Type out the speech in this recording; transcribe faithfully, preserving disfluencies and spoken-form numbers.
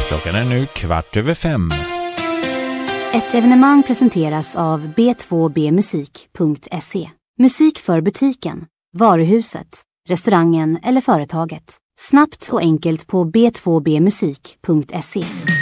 Klockan är nu kvart över fem. Ett evenemang presenteras av b två b musik punkt se. Musik för butiken, varuhuset, restaurangen eller företaget. Snabbt och enkelt på b två b musik punkt se.